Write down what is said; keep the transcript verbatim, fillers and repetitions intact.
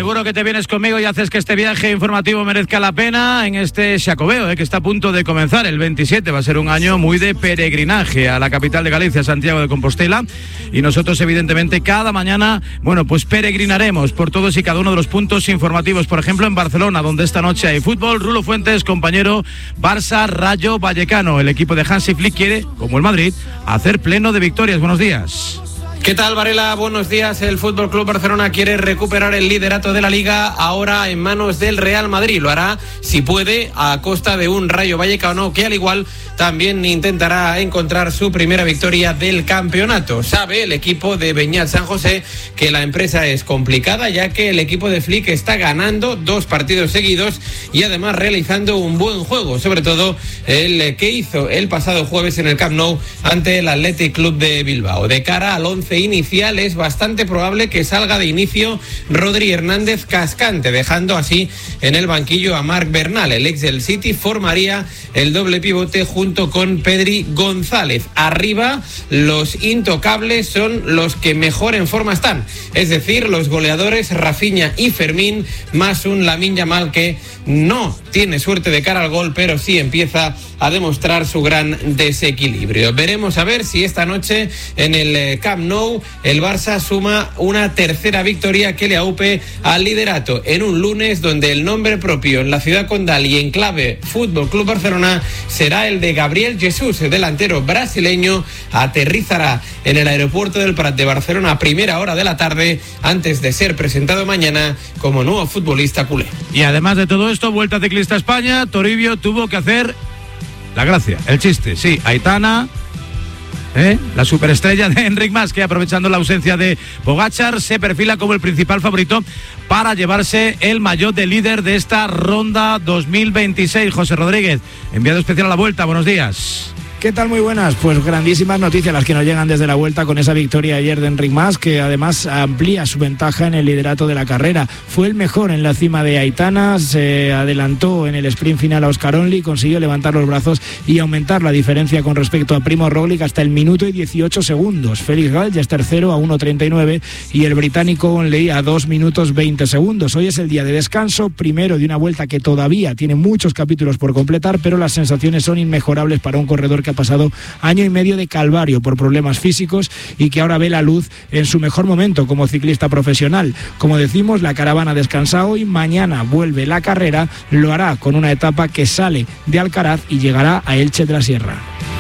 Seguro que te vienes conmigo y haces que este viaje informativo merezca la pena en este Xacobeo, eh, que está a punto de comenzar. El veintisiete va a ser un año muy de peregrinaje a la capital de Galicia, Santiago de Compostela, y nosotros evidentemente cada mañana, bueno, pues peregrinaremos por todos y cada uno de los puntos informativos. Por ejemplo, en Barcelona, donde esta noche hay fútbol. Rulo Fuentes, compañero, Barça, Rayo Vallecano. El equipo de Hansi Flick quiere, como el Madrid, hacer pleno de victorias. Buenos días. ¿Qué tal, Varela? Buenos días. El F C Barcelona quiere recuperar el liderato de la Liga, ahora en manos del Real Madrid. Lo hará, si puede, a costa de un Rayo Vallecano que al igual también intentará encontrar su primera victoria del campeonato. Sabe el equipo de Beñat San José que la empresa es complicada, ya que el equipo de Flick está ganando dos partidos seguidos y además realizando un buen juego, sobre todo el que hizo el pasado jueves en el Camp Nou ante el Athletic Club de Bilbao. De cara al once inicial, es bastante probable que salga de inicio Rodri Hernández Cascante, dejando así en el banquillo a Marc Bernal. El ex del City formaría el doble pivote junto con Pedri González. Arriba, los intocables son los que mejor en forma están, es decir, los goleadores Rafinha y Fermín, más un Lamine Yamal que no tiene suerte de cara al gol, pero sí empieza a demostrar su gran desequilibrio. Veremos a ver si esta noche en el Camp Nou el Barça suma una tercera victoria que le aupe al liderato en un lunes donde el nombre propio en la ciudad condal y en clave F C Barcelona será el de Gabriel Jesús. El delantero brasileño aterrizará en el aeropuerto del Prat de Barcelona a primera hora de la tarde antes de ser presentado mañana como nuevo futbolista culé. Y además de todo esto, Vuelta Ciclista España, Toribio tuvo que hacer la gracia, el chiste, sí, Aitana, ¿eh? La superestrella de Enric Mas, que aprovechando la ausencia de Pogačar se perfila como el principal favorito para llevarse el maillot de líder de esta ronda dos mil veintiséis. José Rodríguez, enviado especial a la Vuelta, buenos días. ¿Qué tal? Muy buenas. Pues grandísimas noticias las que nos llegan desde la Vuelta con esa victoria ayer de Enric Mas, que además amplía su ventaja en el liderato de la carrera. Fue el mejor en la cima de Aitana, se adelantó en el sprint final a Oscar Only, consiguió levantar los brazos y aumentar la diferencia con respecto a Primož Roglič hasta el minuto y dieciocho segundos. Félix Gall ya es tercero a uno treinta y nueve y el británico Onley a dos minutos veinte segundos. Hoy es el día de descanso, primero de una Vuelta que todavía tiene muchos capítulos por completar, pero las sensaciones son inmejorables para un corredor que ha pasado año y medio de calvario por problemas físicos y que ahora ve la luz en su mejor momento como ciclista profesional. Como decimos, la caravana descansa hoy, mañana vuelve la carrera, lo hará con una etapa que sale de Alcaraz y llegará a Elche de la Sierra.